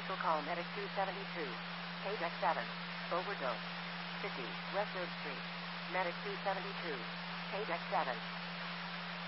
Special call Medic 272. Paydeck 7. Overdose. 50 West 3rd Street. Medic 272. Paydeck 7.